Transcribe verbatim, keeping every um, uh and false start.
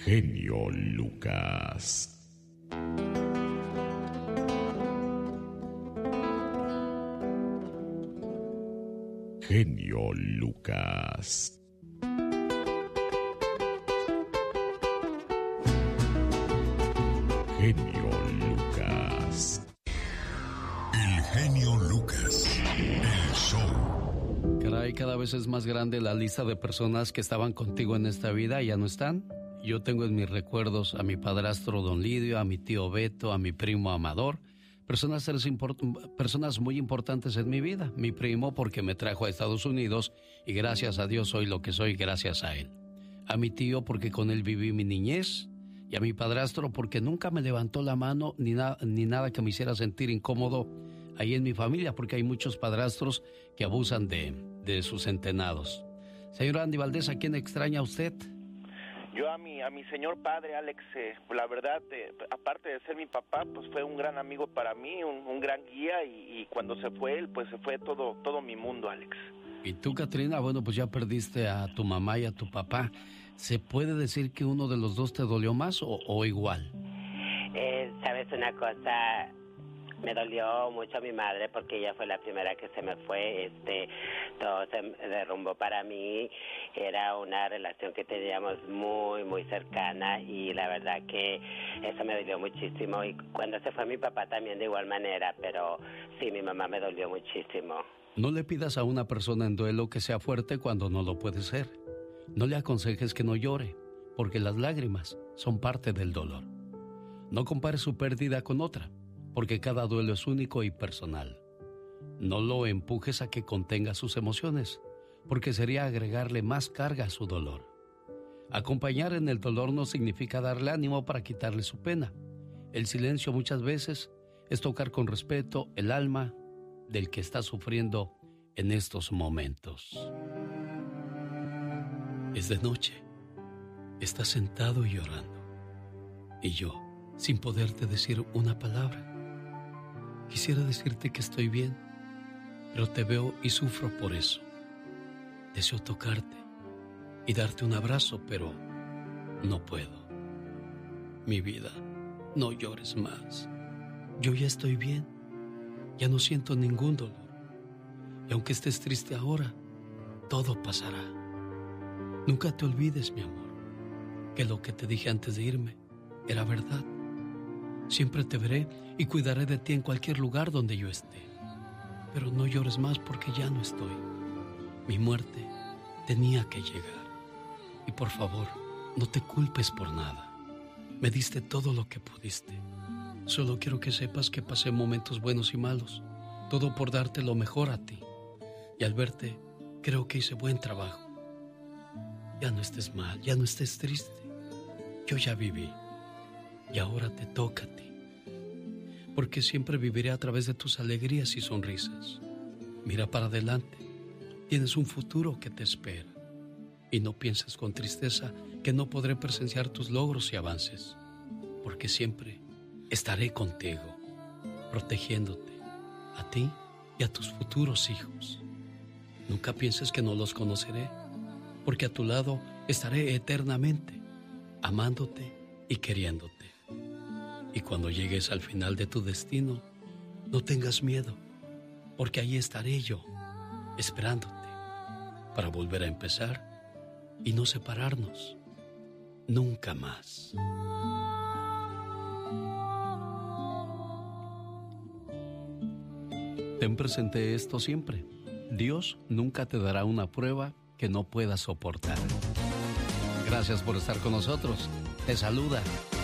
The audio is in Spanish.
genio Lucas. Genio Lucas. Genio Lucas. El genio Lucas. El show. Caray, cada vez es más grande la lista de personas que estaban contigo en esta vida y ya no están. Yo tengo en mis recuerdos a mi padrastro Don Lidio, a mi tío Beto, a mi primo Amador. Personas, personas muy importantes en mi vida. Mi primo porque me trajo a Estados Unidos y gracias a Dios soy lo que soy gracias a él. A mi tío porque con él viví mi niñez. Y a mi padrastro porque nunca me levantó la mano ni, na, ni nada que me hiciera sentir incómodo ahí en mi familia, porque hay muchos padrastros que abusan de, de sus entenados. Señor Andy Valdés, ¿a quién extraña usted? Yo a mi a mi señor padre, Alex, eh, la verdad, eh, aparte de ser mi papá, pues fue un gran amigo para mí, un, un gran guía, y, y cuando se fue él, pues se fue todo, todo mi mundo, Alex. Y tú, Catrina, bueno, pues ya perdiste a tu mamá y a tu papá. ¿Se puede decir que uno de los dos te dolió más o, o igual? Eh, ¿Sabes una cosa? Me dolió mucho a mi madre porque ella fue la primera que se me fue. Este, todo se derrumbó para mí. Era una relación que teníamos muy, muy cercana y la verdad que eso me dolió muchísimo. Y cuando se fue mi papá también de igual manera, pero sí, mi mamá me dolió muchísimo. No le pidas a una persona en duelo que sea fuerte cuando no lo puede ser. No le aconsejes que no llore, porque las lágrimas son parte del dolor. No compares su pérdida con otra, porque cada duelo es único y personal. No lo empujes a que contenga sus emociones, porque sería agregarle más carga a su dolor. Acompañar en el dolor no significa darle ánimo para quitarle su pena. El silencio muchas veces es tocar con respeto el alma del que está sufriendo en estos momentos. Es de noche, estás sentado y llorando, y yo, sin poderte decir una palabra, quisiera decirte que estoy bien, pero te veo y sufro por eso. Deseo tocarte y darte un abrazo, pero no puedo. Mi vida, no llores más. Yo ya estoy bien, ya no siento ningún dolor, y aunque estés triste ahora, todo pasará. Nunca te olvides, mi amor, que lo que te dije antes de irme era verdad. Siempre te veré y cuidaré de ti en cualquier lugar donde yo esté. Pero no llores más porque ya no estoy. Mi muerte tenía que llegar. Y por favor, no te culpes por nada. Me diste todo lo que pudiste. Solo quiero que sepas que pasé momentos buenos y malos. Todo por darte lo mejor a ti. Y al verte, creo que hice buen trabajo. Ya no estés mal, ya no estés triste. Yo ya viví y ahora te toca a ti. Porque siempre viviré a través de tus alegrías y sonrisas. Mira para adelante, tienes un futuro que te espera. Y no pienses con tristeza que no podré presenciar tus logros y avances. Porque siempre estaré contigo, protegiéndote, a ti y a tus futuros hijos. Nunca pienses que no los conoceré, porque a tu lado estaré eternamente, amándote y queriéndote. Y cuando llegues al final de tu destino, no tengas miedo, porque ahí estaré yo, esperándote, para volver a empezar y no separarnos nunca más. Ten presente esto siempre. Dios nunca te dará una prueba que no puedas soportar. Gracias por estar con nosotros. Te saluda